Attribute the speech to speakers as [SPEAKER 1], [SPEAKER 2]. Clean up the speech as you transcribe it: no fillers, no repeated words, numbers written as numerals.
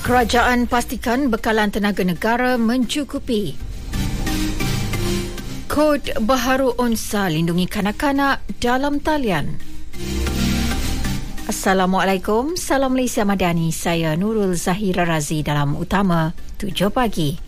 [SPEAKER 1] Kerajaan pastikan bekalan tenaga negara mencukupi. Kod baharu UNSA lindungi kanak-kanak dalam talian. Assalamualaikum, salam Malaysia Madani. Saya Nurul Zahira Razi dalam Utama 7 pagi.